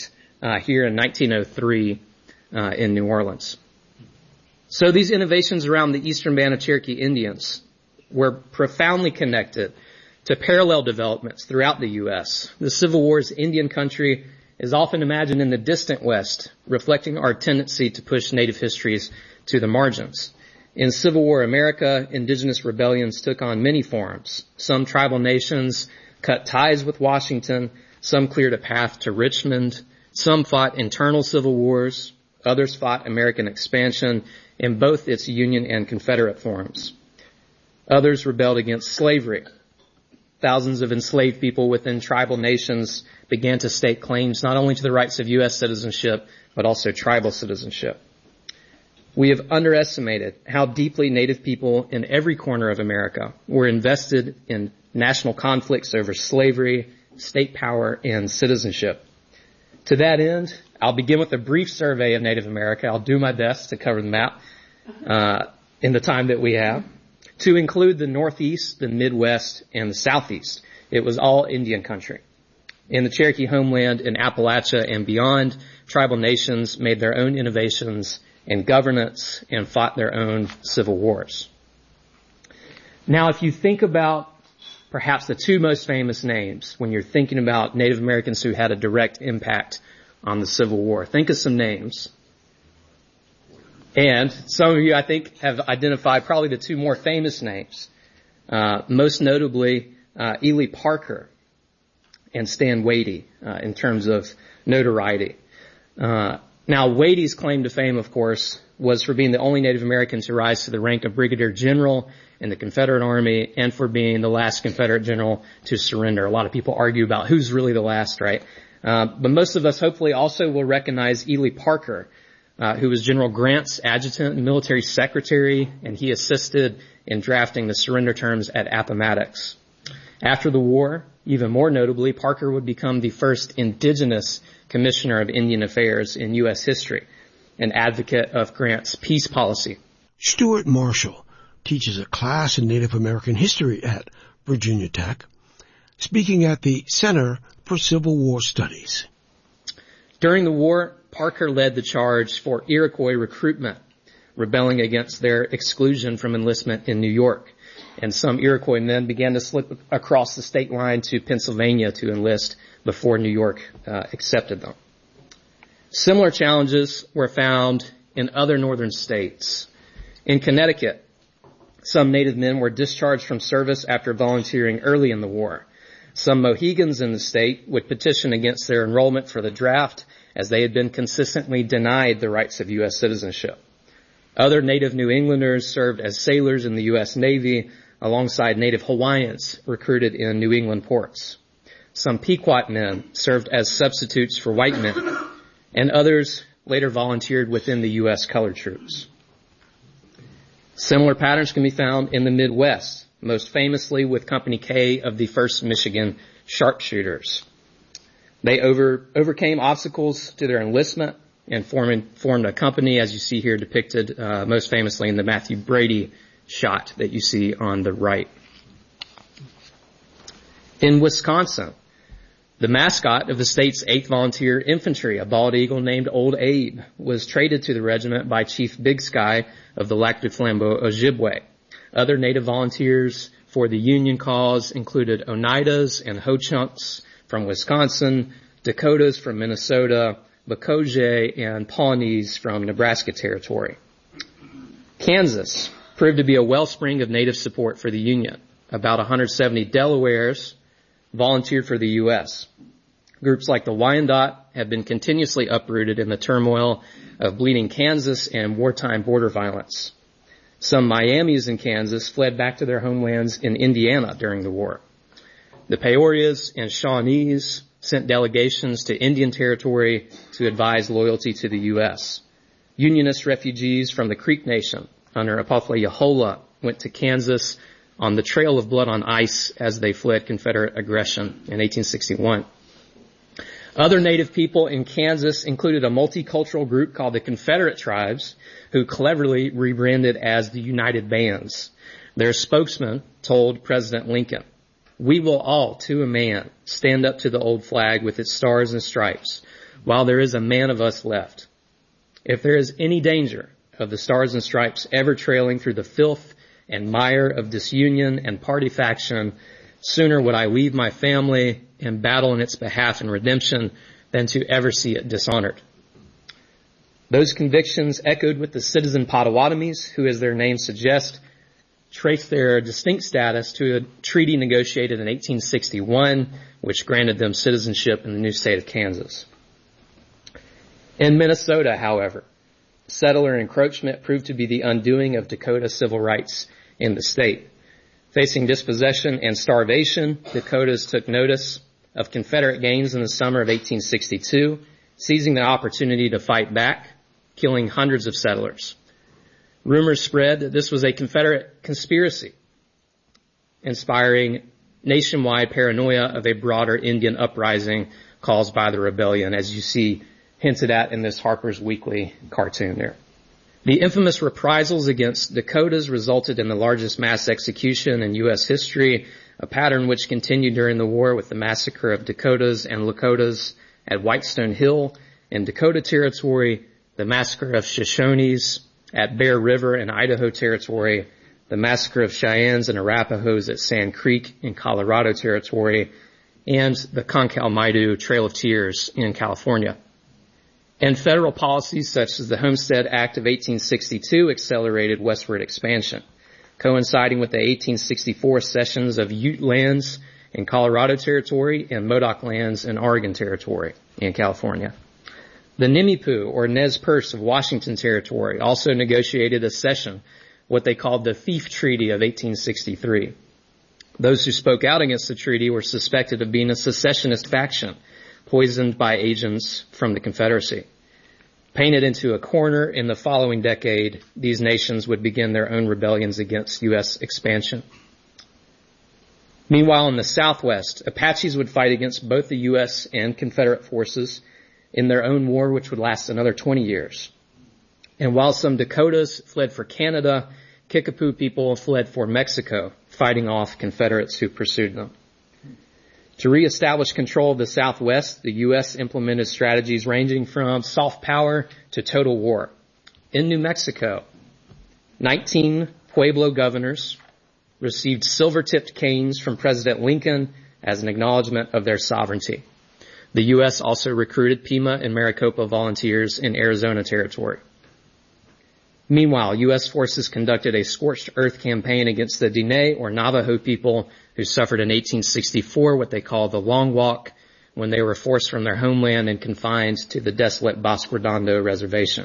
uh, here in nineteen oh three uh, in New Orleans. So these innovations around the Eastern Band of Cherokee Indians were profoundly connected to parallel developments throughout the U S. The Civil War's Indian country is often imagined in the distant West, reflecting our tendency to push Native histories to the margins. In Civil War America, indigenous rebellions took on many forms. Some tribal nations cut ties with Washington, some cleared a path to Richmond, some fought internal civil wars, others fought American expansion in both its Union and Confederate forms. Others rebelled against slavery. Thousands of enslaved people within tribal nations began to stake claims not only to the rights of U S citizenship, but also tribal citizenship. We have underestimated how deeply Native people in every corner of America were invested in national conflicts over slavery, state power, and citizenship. To that end, I'll begin with a brief survey of Native America. I'll do my best to cover the map uh, in the time that we have. To include the Northeast, the Midwest, and the Southeast. It was all Indian country. In the Cherokee homeland, in Appalachia and beyond, tribal nations made their own innovations in governance and fought their own civil wars. Now, if you think about perhaps the two most famous names when you're thinking about Native Americans who had a direct impact on the Civil War, think of some names. And some of you, I think, have identified probably the two more famous names, uh, most notably uh, Ely Parker and Stan Wadey uh, in terms of notoriety. Uh, now, Wadey's claim to fame, of course, was for being the only Native American to rise to the rank of brigadier general in the Confederate Army and for being the last Confederate general to surrender. A lot of people argue about who's really the last, right? Uh, but most of us hopefully also will recognize Ely Parker, Uh, who was General Grant's adjutant and military secretary, and he assisted in drafting the surrender terms at Appomattox. After the war, even more notably, Parker would become the first indigenous commissioner of Indian Affairs in U S history, an advocate of Grant's peace policy. Stuart Marshall teaches a class in Native American history at Virginia Tech, speaking at the Center for Civil War Studies. During the war, Parker led the charge for Iroquois recruitment, rebelling against their exclusion from enlistment in New York. And some Iroquois men began to slip across the state line to Pennsylvania to enlist before New York uh, accepted them. Similar challenges were found in other northern states. In Connecticut, some Native men were discharged from service after volunteering early in the war. Some Mohegans in the state would petition against their enrollment for the draft, as they had been consistently denied the rights of U S citizenship. Other Native New Englanders served as sailors in the U S Navy alongside Native Hawaiians recruited in New England ports. Some Pequot men served as substitutes for white men, and others later volunteered within the U S colored troops. Similar patterns can be found in the Midwest, most famously with Company K of the first Michigan Sharpshooters. They over, overcame obstacles to their enlistment and formed, formed a company, as you see here depicted uh, most famously in the Matthew Brady shot that you see on the right. In Wisconsin, the mascot of the state's eighth Volunteer Infantry, a bald eagle named Old Abe, was traded to the regiment by Chief Big Sky of the Lac du Flambeau Ojibwe. Other Native volunteers for the Union cause included Oneidas and Ho-Chunks from Wisconsin, Dakotas from Minnesota, Bocage, and Pawnees from Nebraska Territory. Kansas proved to be a wellspring of Native support for the Union. About one hundred seventy Delawares volunteered for the U S. Groups like the Wyandot have been continuously uprooted in the turmoil of bleeding Kansas and wartime border violence. Some Miamis in Kansas fled back to their homelands in Indiana during the war. The Peorias and Shawnees sent delegations to Indian Territory to advise loyalty to the U S. Unionist refugees from the Creek Nation under Apopla Yahola went to Kansas on the trail of blood on ice as they fled Confederate aggression in eighteen sixty-one. Other Native people in Kansas included a multicultural group called the Confederate Tribes, who cleverly rebranded as the United Bands. Their spokesman told President Lincoln, "We will all, to a man, stand up to the old flag with its stars and stripes. while there is a man of us left. If there is any danger of the Stars and Stripes ever trailing through the filth and mire of disunion and party faction, sooner would I leave my family and battle in its behalf and redemption than to ever see it dishonored. Those convictions echoed with the citizen Potawatomis, who, as their name suggests, trace their distinct status to a treaty negotiated in eighteen sixty-one, which granted them citizenship in the new state of Kansas. In Minnesota, however, settler encroachment proved to be the undoing of Dakota civil rights in the state. Facing dispossession and starvation, Dakotas took notice of Confederate gains in the summer of eighteen sixty-two, seizing the opportunity to fight back, killing hundreds of settlers. Rumors spread that this was a Confederate conspiracy, inspiring nationwide paranoia of a broader Indian uprising caused by the rebellion, as you see hinted at in this Harper's Weekly cartoon there. The infamous reprisals against Dakotas resulted in the largest mass execution in U S history, a pattern which continued during the war with the massacre of Dakotas and Lakotas at Whitestone Hill in Dakota Territory, the massacre of Shoshones at Bear River in Idaho Territory, the massacre of Cheyennes and Arapahoes at Sand Creek in Colorado Territory, and the Concal-Maidu Trail of Tears in California. And federal policies such as the Homestead Act of eighteen sixty-two accelerated westward expansion, coinciding with the eighteen sixty-four cessions of Ute lands in Colorado Territory and Modoc lands in Oregon Territory in California. The Nimipu, or Nez Perce of Washington Territory, also negotiated a cession, what they called the Thief Treaty of eighteen sixty-three. Those who spoke out against the treaty were suspected of being a secessionist faction, poisoned by agents from the Confederacy. Painted into a corner in the following decade, these nations would begin their own rebellions against U S expansion. Meanwhile, in the Southwest, Apaches would fight against both the U S and Confederate forces in their own war, which would last another twenty years. And while some Dakotas fled for Canada, Kickapoo people fled for Mexico, fighting off Confederates who pursued them. To reestablish control of the Southwest, the U S implemented strategies ranging from soft power to total war. In New Mexico, nineteen Pueblo governors received silver-tipped canes from President Lincoln as an acknowledgement of their sovereignty. The U S also recruited Pima and Maricopa volunteers in Arizona Territory. Meanwhile, U S forces conducted a scorched earth campaign against the Diné or Navajo people who suffered in eighteen sixty-four what they call the Long Walk, when they were forced from their homeland and confined to the desolate Bosque Redondo Reservation.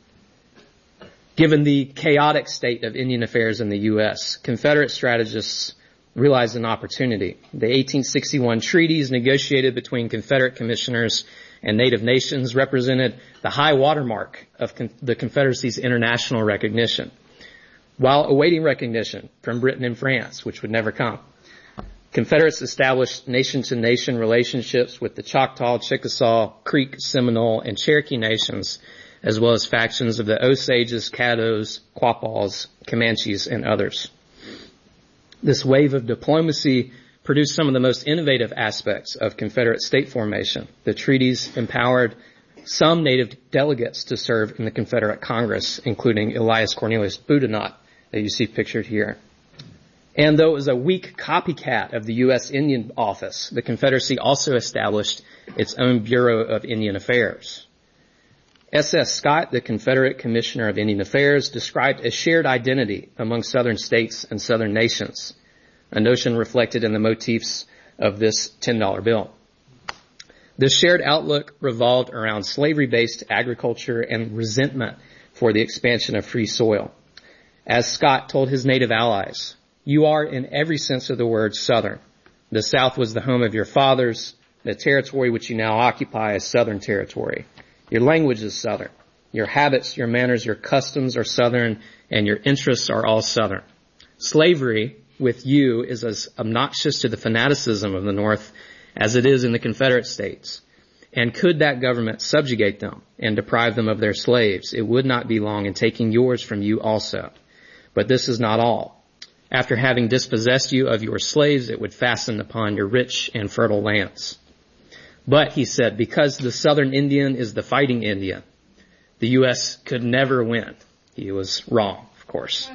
Given the chaotic state of Indian affairs in the U S, Confederate strategists realized an opportunity. The eighteen sixty-one treaties negotiated between Confederate commissioners and Native nations represented the high watermark of con- the Confederacy's international recognition, while awaiting recognition from Britain and France, which would never come. Confederates established nation-to-nation relationships with the Choctaw, Chickasaw, Creek, Seminole, and Cherokee nations, as well as factions of the Osages, Caddos, Quapaws, Comanches, and others. This wave of diplomacy produced some of the most innovative aspects of Confederate state formation. The treaties empowered some Native delegates to serve in the Confederate Congress, including Elias Cornelius Boudinot, that you see pictured here. And though it was a weak copycat of the U S Indian Office, the Confederacy also established its own Bureau of Indian Affairs. S S Scott, the Confederate Commissioner of Indian Affairs, described a shared identity among Southern states and Southern nations, a notion reflected in the motifs of this ten dollar bill. This shared outlook revolved around slavery-based agriculture and resentment for the expansion of free soil. As Scott told his Native allies, "You are, in every sense of the word, Southern. The South was the home of your fathers. The territory which you now occupy is Southern territory. Your language is Southern. Your habits, your manners, your customs are Southern, and your interests are all Southern. Slavery with you is as obnoxious to the fanaticism of the North as it is in the Confederate States. And could that government subjugate them and deprive them of their slaves, it would not be long in taking yours from you also. But this is not all. After having dispossessed you of your slaves, it would fasten upon your rich and fertile lands. But, he said, because the Southern Indian is the fighting Indian, the U S could never win. He was wrong, of course.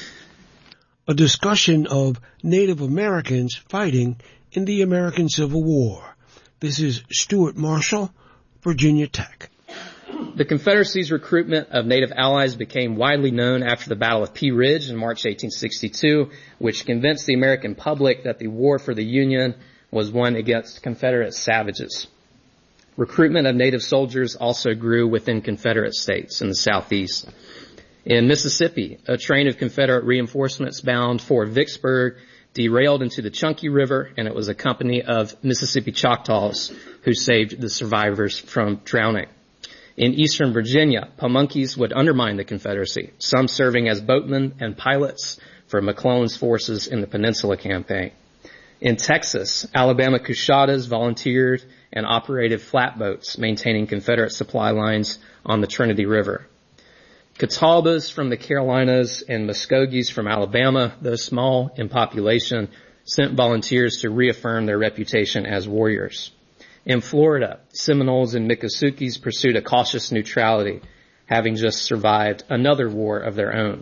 A discussion of Native Americans fighting in the American Civil War. This is Stuart Marshall, Virginia Tech. The Confederacy's recruitment of Native allies became widely known after the Battle of Pea Ridge in March eighteen sixty-two, which convinced the American public that the war for the Union was won against Confederate savages. Recruitment of Native soldiers also grew within Confederate states in the Southeast. In Mississippi, a train of Confederate reinforcements bound for Vicksburg derailed into the Chunky River, and it was a company of Mississippi Choctaws who saved the survivors from drowning. In eastern Virginia, Pamunkeys would undermine the Confederacy, some serving as boatmen and pilots for McClellan's forces in the Peninsula Campaign. In Texas, Alabama Coushatta's volunteered and operated flatboats, maintaining Confederate supply lines on the Trinity River. Catawbas from the Carolinas and Muskogees from Alabama, though small in population, sent volunteers to reaffirm their reputation as warriors. In Florida, Seminoles and Miccosukee pursued a cautious neutrality, having just survived another war of their own.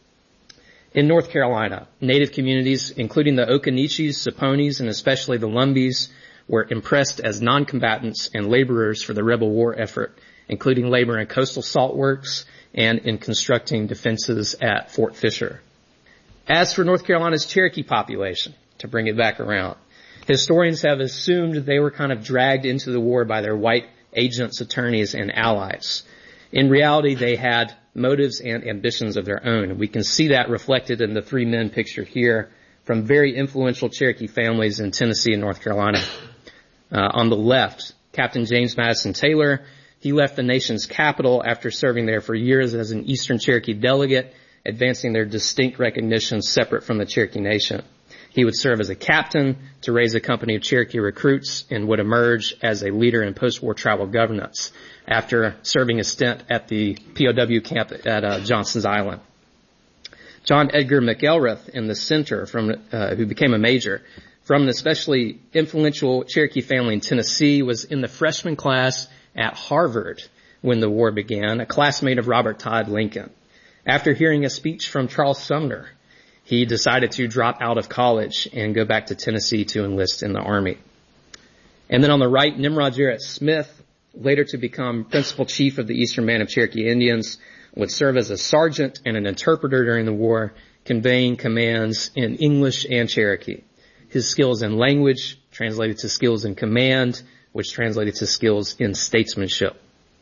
In North Carolina, Native communities, including the Occaneechees, Saponis, and especially the Lumbees, were impressed as non-combatants and laborers for the rebel war effort, including labor in coastal salt works and in constructing defenses at Fort Fisher. As for North Carolina's Cherokee population, to bring it back around, historians have assumed they were kind of dragged into the war by their white agents, attorneys, and allies. In reality, they had motives and ambitions of their own. We can see that reflected in the three men pictured here from very influential Cherokee families in Tennessee and North Carolina. Uh, on the left, Captain James Madison Taylor. He left the nation's capital after serving there for years as an Eastern Cherokee delegate, advancing their distinct recognition separate from the Cherokee Nation. He would serve as a captain to raise a company of Cherokee recruits and would emerge as a leader in post-war tribal governance after serving a stint at the P O W camp at uh, Johnson's Island. John Edgar McElrath in the center, from uh, who became a major, from an especially influential Cherokee family in Tennessee, was in the freshman class at Harvard when the war began, a classmate of Robert Todd Lincoln. After hearing a speech from Charles Sumner, he decided to drop out of college and go back to Tennessee to enlist in the Army. And then on the right, Nimrod Jarrett Smith, later to become principal chief of the Eastern Band of Cherokee Indians, would serve as a sergeant and an interpreter during the war, conveying commands in English and Cherokee. His skills in language translated to skills in command, which translated to skills in statesmanship.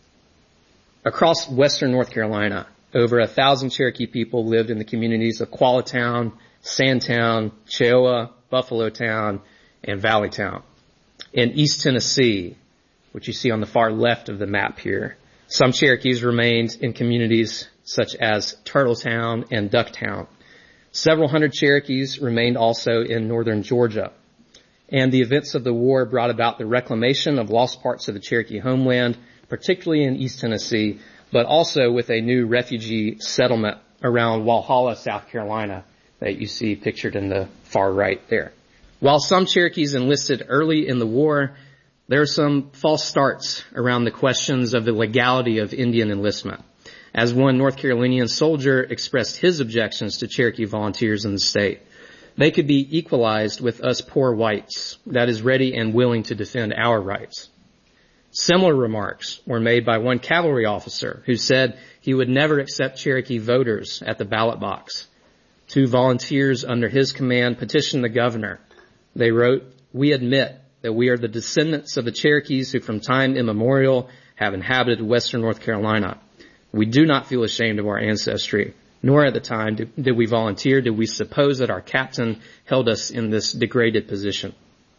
Across western North Carolina, over a thousand Cherokee people lived in the communities of Quallatown, Sandtown, Cheoah, Buffalo Town, and Valleytown. In East Tennessee, which you see on the far left of the map here, some Cherokees remained in communities such as Turtletown and Ducktown. Several hundred Cherokees remained also in northern Georgia. And the events of the war brought about the reclamation of lost parts of the Cherokee homeland, particularly in East Tennessee, but also with a new refugee settlement around Walhalla, South Carolina, that you see pictured in the far right there. While some Cherokees enlisted early in the war, there are some false starts around the questions of the legality of Indian enlistment. As one North Carolinian soldier expressed his objections to Cherokee volunteers in the state, they could be equalized with us poor whites, that is ready and willing to defend our rights. Similar remarks were made by one cavalry officer who said he would never accept Cherokee voters at the ballot box. Two volunteers under his command petitioned the governor. They wrote, "We admit that we are the descendants of the Cherokees who from time immemorial have inhabited western North Carolina. We do not feel ashamed of our ancestry, nor at the time did, did we volunteer, did we suppose that our captain held us in this degraded position."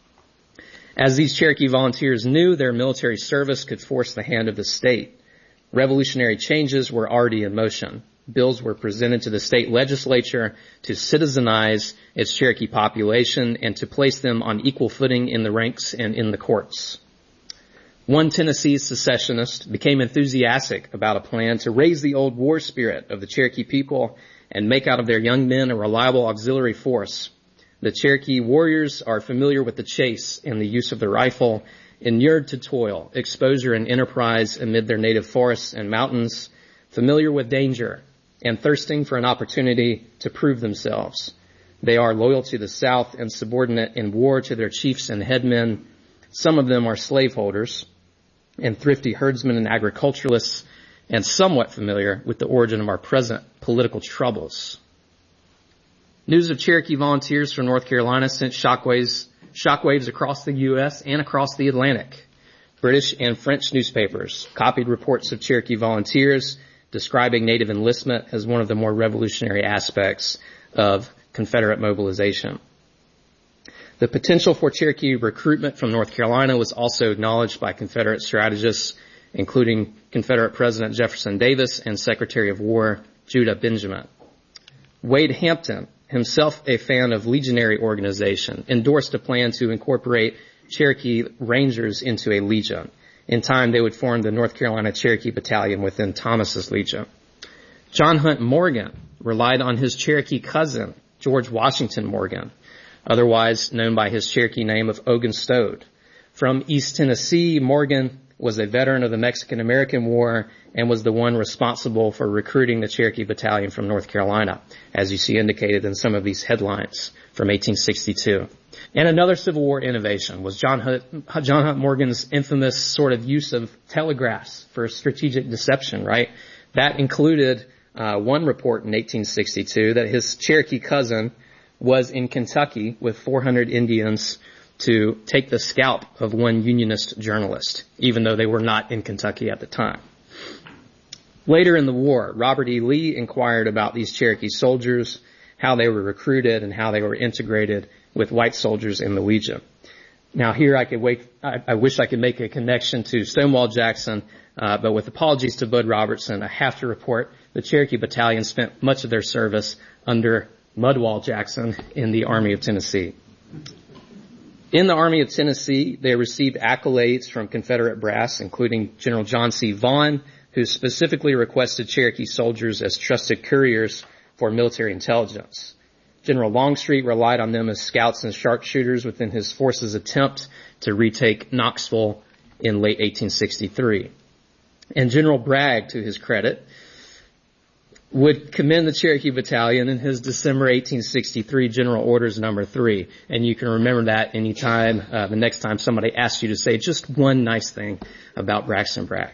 As these Cherokee volunteers knew, their military service could force the hand of the state. Revolutionary changes were already in motion. Bills were presented to the state legislature to citizenize its Cherokee population and to place them on equal footing in the ranks and in the courts. One Tennessee secessionist became enthusiastic about a plan to raise the old war spirit of the Cherokee people and make out of their young men a reliable auxiliary force. The Cherokee warriors are familiar with the chase and the use of the rifle, inured to toil, exposure, and enterprise amid their native forests and mountains, familiar with danger, and thirsting for an opportunity to prove themselves. They are loyal to the South and subordinate in war to their chiefs and headmen. Some of them are slaveholders and thrifty herdsmen and agriculturalists, and somewhat familiar with the origin of our present political troubles. News of Cherokee volunteers from North Carolina sent shockwaves, shockwaves across the U S and across the Atlantic. British and French newspapers copied reports of Cherokee volunteers describing Native enlistment as one of the more revolutionary aspects of Confederate mobilization. The potential for Cherokee recruitment from North Carolina was also acknowledged by Confederate strategists, including Confederate President Jefferson Davis and Secretary of War Judah Benjamin. Wade Hampton, himself a fan of legionary organization, endorsed a plan to incorporate Cherokee Rangers into a legion. In time, they would form the North Carolina Cherokee Battalion within Thomas's Legion. John Hunt Morgan relied on his Cherokee cousin, George Washington Morgan, otherwise known by his Cherokee name of Ogunstode. From East Tennessee, Morgan was a veteran of the Mexican-American War and was the one responsible for recruiting the Cherokee Battalion from North Carolina, as you see indicated in some of these headlines from eighteen sixty-two. And another Civil War innovation was John Hunt, John Hunt Morgan's infamous sort of use of telegraphs for strategic deception, right? That included uh, one report in eighteen sixty-two that his Cherokee cousin was in Kentucky with four hundred Indians to take the scalp of one Unionist journalist, even though they were not in Kentucky at the time. Later in the war, Robert E. Lee inquired about these Cherokee soldiers, how they were recruited, and how they were integrated with white soldiers in the Legion. Now here I could wait, I, I wish I could make a connection to Stonewall Jackson, uh, but with apologies to Bud Robertson, I have to report the Cherokee Battalion spent much of their service under Mudwall Jackson in the Army of Tennessee. In the Army of Tennessee, they received accolades from Confederate brass, including General John C. Vaughn, who specifically requested Cherokee soldiers as trusted couriers for military intelligence. General Longstreet relied on them as scouts and sharpshooters within his force's attempt to retake Knoxville in late eighteen sixty-three. And General Bragg, to his credit, would commend the Cherokee Battalion in his December eighteen sixty-three General Orders number three. And you can remember that anytime, uh, the next time somebody asks you to say just one nice thing about Braxton Bragg.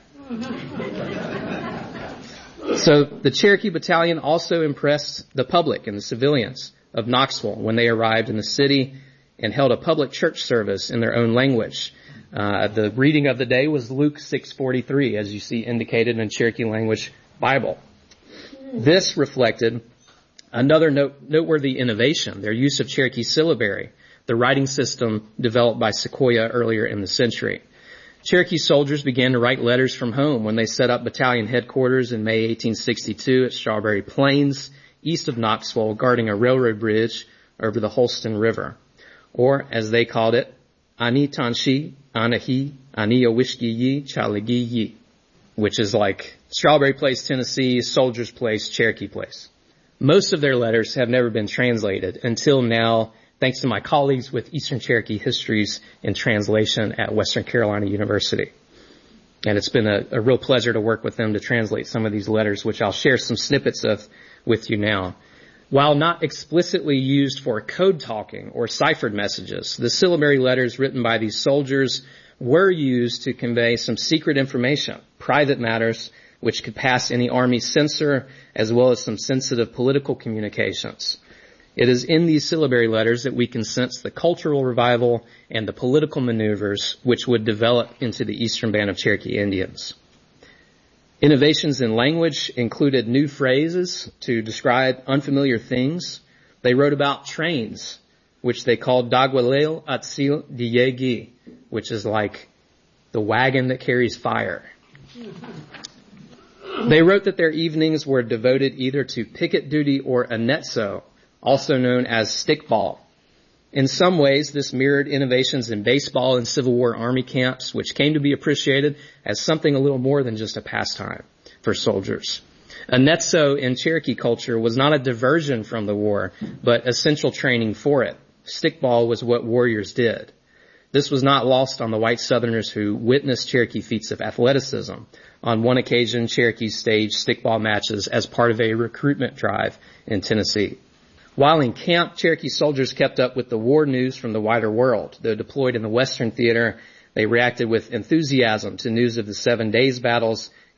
So the Cherokee Battalion also impressed the public and the civilians of Knoxville when they arrived in the city and held a public church service in their own language. Uh, the reading of the day was Luke six forty-three, as you see indicated in Cherokee language Bible. This reflected another note, noteworthy innovation, their use of Cherokee syllabary, the writing system developed by Sequoyah earlier in the century. Cherokee soldiers began to write letters from home when they set up battalion headquarters in May eighteen sixty-two at Strawberry Plains, east of Knoxville, guarding a railroad bridge over the Holston River. Or, as they called it, Ani Tanshi, Anahi, Ani Owishki Yi, Chaligi Yi, which is like Strawberry Place, Tennessee, Soldiers Place, Cherokee Place. Most of their letters have never been translated until now, thanks to my colleagues with Eastern Cherokee Histories in Translation at Western Carolina University. And it's been a, a real pleasure to work with them to translate some of these letters, which I'll share some snippets of with you now. While not explicitly used for code talking or ciphered messages, the syllabary letters written by these soldiers were used to convey some secret information, private matters, which could pass any Army censor, as well as some sensitive political communications. It is in these syllabary letters that we can sense the cultural revival and the political maneuvers which would develop into the Eastern Band of Cherokee Indians. Innovations in language included new phrases to describe unfamiliar things. They wrote about trains, which they called Dagwaleo Atsil Diyegi, which is like the wagon that carries fire. They wrote that their evenings were devoted either to picket duty or anetso, also known as stickball. In some ways, this mirrored innovations in baseball and Civil War Army camps, which came to be appreciated as something a little more than just a pastime for soldiers. Anetso in Cherokee culture was not a diversion from the war, but essential training for it. Stickball was what warriors did. This was not lost on the white Southerners who witnessed Cherokee feats of athleticism. On one occasion, Cherokees staged stickball matches as part of a recruitment drive in Tennessee. While in camp, Cherokee soldiers kept up with the war news from the wider world. Though deployed in the Western theater, they reacted with enthusiasm to news of the Seven Days battles